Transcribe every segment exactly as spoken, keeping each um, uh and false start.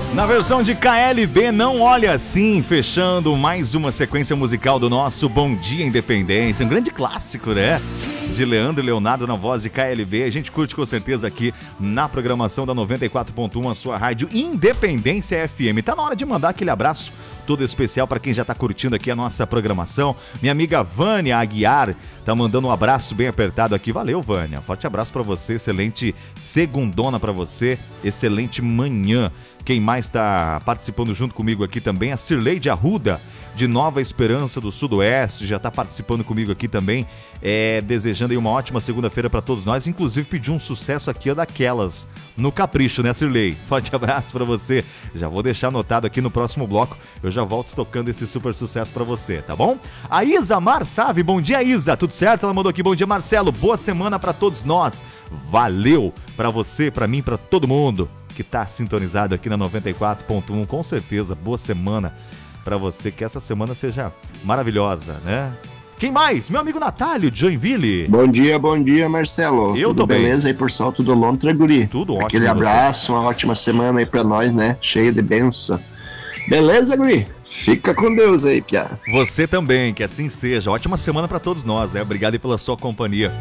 Na versão de K L B, Não Olha Assim, fechando mais uma sequência musical do nosso Bom Dia Independência. Um grande clássico, né? De Leandro e Leonardo na voz de K L B. A gente curte com certeza aqui na programação da noventa e quatro ponto um, a sua rádio Independência F M. Tá na hora de mandar aquele abraço todo especial para quem já tá curtindo aqui a nossa programação. Minha amiga Vânia Aguiar tá mandando um abraço bem apertado aqui. Valeu, Vânia. Forte abraço para você. Excelente segundona para você. Excelente manhã. Quem mais está participando junto comigo aqui também? A Cirleide Arruda, de Nova Esperança do Sudoeste, já está participando comigo aqui também, é, desejando aí uma ótima segunda-feira para todos nós, inclusive pediu um sucesso aqui, ó, daquelas, no Capricho, né, Cirlei? Forte abraço para você, já vou deixar anotado aqui no próximo bloco, eu já volto tocando esse super sucesso para você, tá bom? A Isa Mar Save, bom dia, Isa, tudo certo? Ela mandou aqui, bom dia, Marcelo, boa semana para todos nós, valeu para você, para mim, para todo mundo que tá sintonizado aqui na noventa e quatro ponto um, com certeza, boa semana para você, que essa semana seja maravilhosa, né? Quem mais? Meu amigo Natálio, de Joinville. Bom dia, bom dia, Marcelo. Eu Tudo tô bem. Beleza aí por Salto do Lontra, guri? Tudo ótimo. Aquele abraço, uma ótima semana aí pra nós, né? Cheio de bênção. Beleza, guri? Fica com Deus aí, piá. Você também, que assim seja. Ótima semana para todos nós, né? Obrigado aí pela sua companhia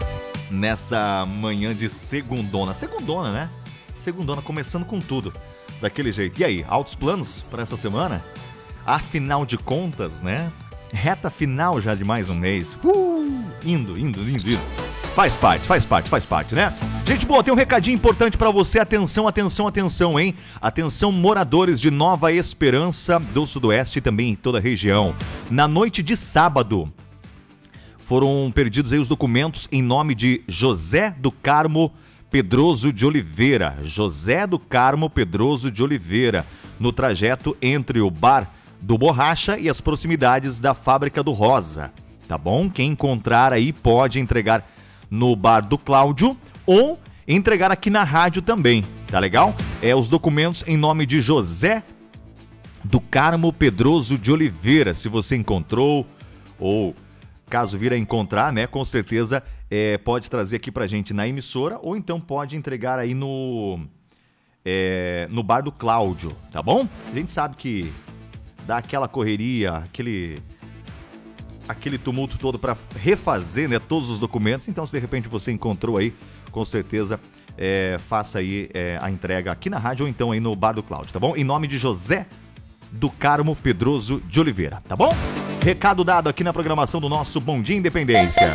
nessa manhã de segundona. Segundona, né? Segundona, começando com tudo, daquele jeito. E aí, altos planos para essa semana? Afinal de contas, né? Reta final já de mais um mês. Uh, indo, indo, indo, indo. Faz parte, faz parte, faz parte, né? Gente boa, tem um recadinho importante para você. Atenção, atenção, atenção, hein? Atenção, moradores de Nova Esperança do Sudoeste e também em toda a região. Na noite de sábado, foram perdidos aí os documentos em nome de José do Carmo Pedroso de Oliveira. José do Carmo Pedroso de Oliveira, no trajeto entre o Bar do Borracha e as proximidades da Fábrica do Rosa, tá bom? Quem encontrar aí pode entregar no Bar do Cláudio ou entregar aqui na rádio também, tá legal? É os documentos em nome de José do Carmo Pedroso de Oliveira. Se você encontrou ou caso vir a encontrar, né, com certeza é, pode trazer aqui pra gente na emissora ou então pode entregar aí no, é, no Bar do Cláudio, tá bom? A gente sabe que dá aquela correria, aquele, aquele tumulto todo para refazer, né, todos os documentos, então se de repente você encontrou aí, com certeza é, faça aí é, a entrega aqui na rádio ou então aí no Bar do Cláudio, tá bom? Em nome de José do Carmo Pedroso de Oliveira, tá bom? Recado dado aqui na programação do nosso Bom Dia Independência.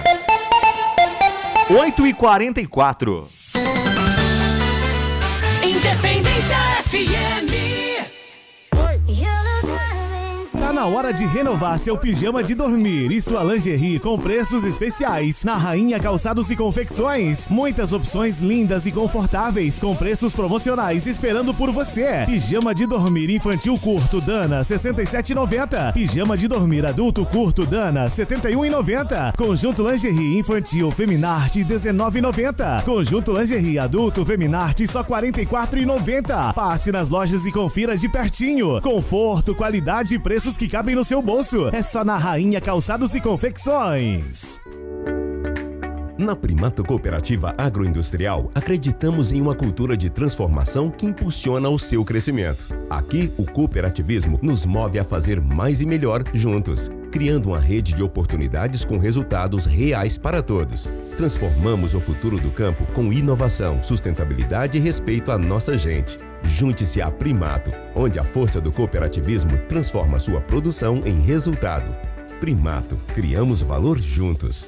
oito e quarenta e quatro. Independência F M. Tá na hora de renovar seu pijama de dormir e sua lingerie com preços especiais na Rainha Calçados e Confecções. Muitas opções lindas e confortáveis com preços promocionais esperando por você. Pijama de dormir infantil curto Dana sessenta e sete reais e noventa centavos. Pijama de dormir adulto curto Dana setenta e um reais e noventa centavos. Conjunto lingerie infantil Feminarte dezenove reais e noventa centavos. Conjunto lingerie adulto Feminarte só quarenta e quatro reais e noventa centavos. Passe nas lojas e confira de pertinho. Conforto, qualidade e preços que cabem no seu bolso. É só na Rainha Calçados e Confecções. Na Primato Cooperativa Agroindustrial, acreditamos em uma cultura de transformação que impulsiona o seu crescimento. Aqui, o cooperativismo nos move a fazer mais e melhor juntos, criando uma rede de oportunidades com resultados reais para todos. Transformamos o futuro do campo com inovação, sustentabilidade e respeito à nossa gente. Junte-se à Primato, onde a força do cooperativismo transforma sua produção em resultado. Primato, criamos valor juntos.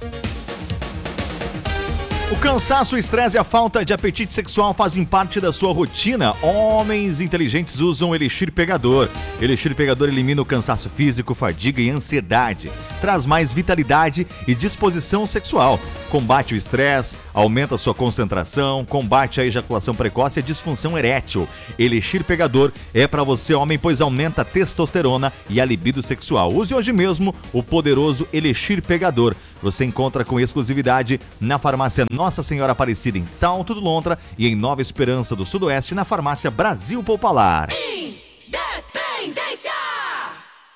O cansaço, o estresse e a falta de apetite sexual fazem parte da sua rotina. Homens inteligentes usam o Elixir Pegador. Elixir Pegador elimina o cansaço físico, fadiga e ansiedade. Traz mais vitalidade e disposição sexual. Combate o estresse, aumenta a sua concentração, combate a ejaculação precoce e a disfunção erétil. Elixir Pegador é para você, homem, pois aumenta a testosterona e a libido sexual. Use hoje mesmo o poderoso Elixir Pegador. Você encontra com exclusividade na farmácia Nossa Senhora Aparecida em Salto do Lontra e em Nova Esperança do Sudoeste na farmácia Brasil Popular. Independência!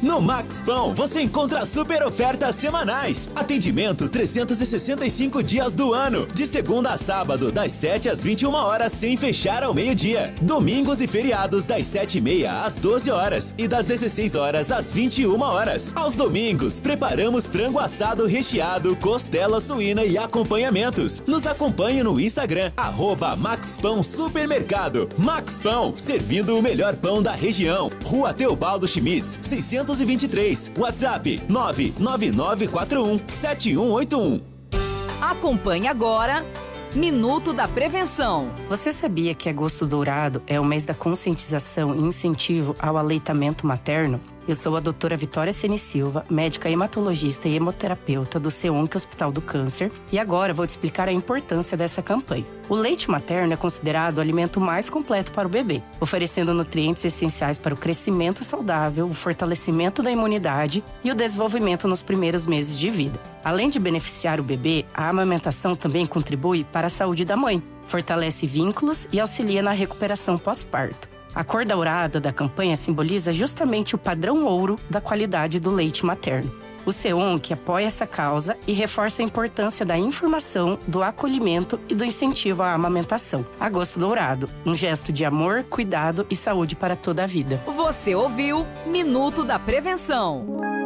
No Max Pão você encontra super ofertas semanais. Atendimento trezentos e sessenta e cinco dias do ano. De segunda a sábado, das sete às vinte e uma horas, sem fechar ao meio-dia. Domingos e feriados, das sete e meia às doze horas e das dezesseis horas às vinte e uma horas. Aos domingos, preparamos frango assado recheado, costela suína e acompanhamentos. Nos acompanhe no Instagram, arroba Max Pão Supermercado. Max Pão, servindo o melhor pão da região. Rua Teobaldo Schmitz, seiscentos e vinte e três. WhatsApp nove nove nove quatro um sete um oito um. Acompanhe agora Minuto da Prevenção. Você sabia que Agosto Dourado é o mês da conscientização e incentivo ao aleitamento materno? Eu sou a doutora Vitória Ceni Silva, médica hematologista e hemoterapeuta do CEUNC Hospital do Câncer, e agora vou te explicar a importância dessa campanha. O leite materno é considerado o alimento mais completo para o bebê, oferecendo nutrientes essenciais para o crescimento saudável, o fortalecimento da imunidade e o desenvolvimento nos primeiros meses de vida. Além de beneficiar o bebê, a amamentação também contribui para a saúde da mãe, fortalece vínculos e auxilia na recuperação pós-parto. A cor dourada da campanha simboliza justamente o padrão ouro da qualidade do leite materno. O CEUNC apoia essa causa e reforça a importância da informação, do acolhimento e do incentivo à amamentação. Agosto Dourado, um gesto de amor, cuidado e saúde para toda a vida. Você ouviu Minuto da Prevenção.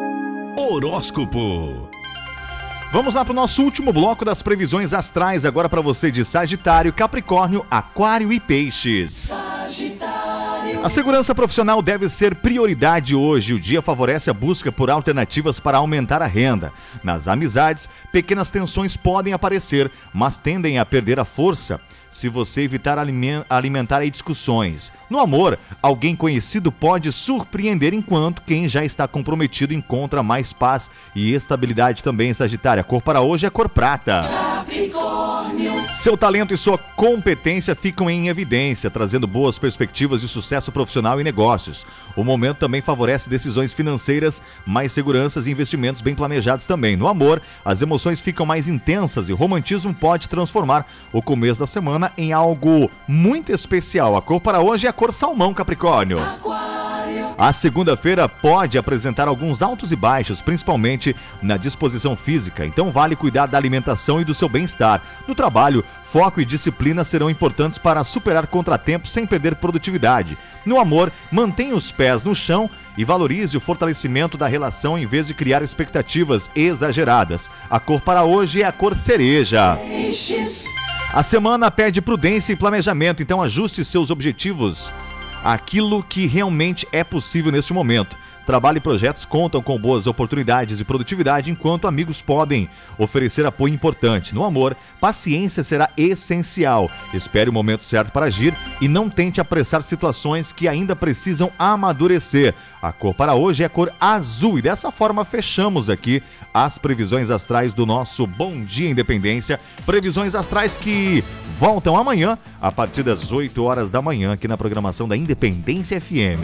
Horóscopo. Vamos lá para o nosso último bloco das previsões astrais, agora para você de Sagitário, Capricórnio, Aquário e Peixes. Sagitário. A segurança profissional deve ser prioridade hoje. O dia favorece a busca por alternativas para aumentar a renda. Nas amizades, pequenas tensões podem aparecer, mas tendem a perder a força se você evitar alimentar aí discussões. No amor, alguém conhecido pode surpreender, enquanto quem já está comprometido encontra mais paz e estabilidade também, Sagitário. A cor para hoje é cor prata. Capricórnio. Seu talento e sua competência ficam em evidência, trazendo boas perspectivas de sucesso profissional e negócios. O momento também favorece decisões financeiras, mais seguranças e investimentos bem planejados também. No amor, as emoções ficam mais intensas e o romantismo pode transformar o começo da semana em algo muito especial. A cor para hoje é a cor salmão, Capricórnio. Aquário. A segunda-feira pode apresentar alguns altos e baixos, principalmente na disposição física, então vale cuidar da alimentação e do seu bem-estar. No trabalho, foco e disciplina serão importantes para superar contratempos sem perder produtividade. No amor, mantenha os pés no chão e valorize o fortalecimento da relação em vez de criar expectativas exageradas. A cor para hoje é a cor cereja. Peixes. A semana pede prudência e planejamento, então ajuste seus objetivos àquilo que realmente é possível neste momento. Trabalho e projetos contam com boas oportunidades de produtividade, enquanto amigos podem oferecer apoio importante. No amor, paciência será essencial. Espere o momento certo para agir e não tente apressar situações que ainda precisam amadurecer. A cor para hoje é a cor azul e dessa forma fechamos aqui as previsões astrais do nosso Bom Dia Independência. Previsões astrais que voltam amanhã a partir das oito horas da manhã aqui na programação da Independência F M.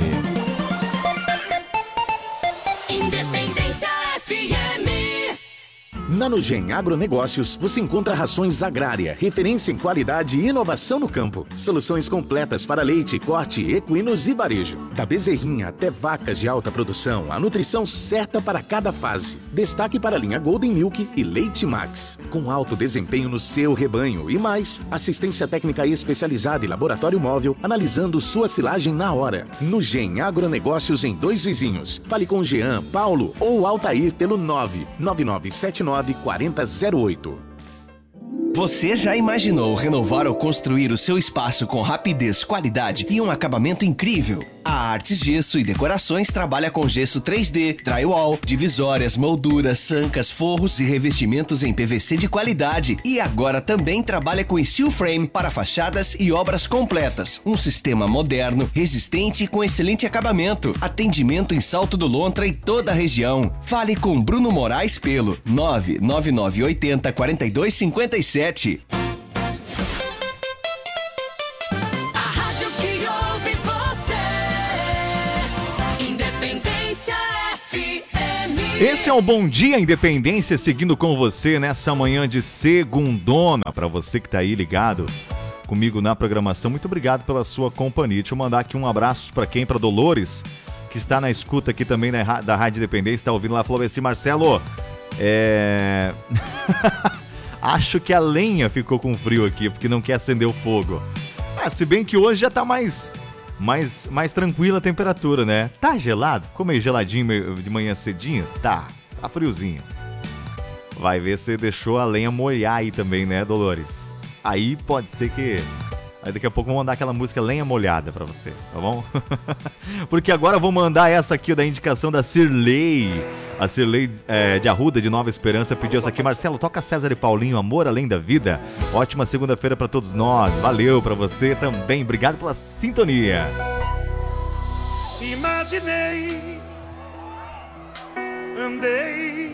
Independência F M. Na Nugem Agronegócios, você encontra rações agrária, referência em qualidade e inovação no campo. Soluções completas para leite, corte, equinos e varejo. Da bezerrinha até vacas de alta produção, a nutrição certa para cada fase. Destaque para a linha Golden Milk e Leite Max, com alto desempenho no seu rebanho. E mais, assistência técnica especializada e laboratório móvel, analisando sua silagem na hora. Nugem Agronegócios em Dois Vizinhos. Fale com Jean, Paulo ou Altair pelo nove nove nove sete nove quatro zero zero oito. Você já imaginou renovar ou construir o seu espaço com rapidez, qualidade e um acabamento incrível? A Artes Gesso e Decorações trabalha com gesso três D, drywall, divisórias, molduras, sancas, forros e revestimentos em P V C de qualidade. E agora também trabalha com steel frame para fachadas e obras completas. Um sistema moderno, resistente e com excelente acabamento. Atendimento em Salto do Lontra e toda a região. Fale com Bruno Moraes pelo nove nove nove oito zero quatro dois cinco sete. Esse é o Bom Dia Independência, seguindo com você nessa manhã de segundona. Para você que tá aí ligado comigo na programação, muito obrigado pela sua companhia. Deixa eu mandar aqui um abraço para quem? Para Dolores, que está na escuta aqui também na, da Rádio Independência, está ouvindo lá, falou assim, Marcelo, é... acho que a lenha ficou com frio aqui, porque não quer acender o fogo. Ah, se bem que hoje já tá mais, mais, mais tranquila a temperatura, né? Tá gelado? Ficou meio geladinho meio, de manhã cedinho? Tá, tá friozinho. Vai ver se deixou a lenha molhar aí também, né, Dolores? Aí pode ser que... Aí daqui a pouco eu vou mandar aquela música Lenha Molhada pra você, tá bom? Porque agora eu vou mandar essa aqui da indicação da Cirlei. A Cirlei é, de Arruda, de Nova Esperança, pediu essa aqui. Marcelo, toca César e Paulinho, Amor Além da Vida. Ótima segunda-feira pra todos nós. Valeu pra você também. Obrigado pela sintonia. Imaginei, andei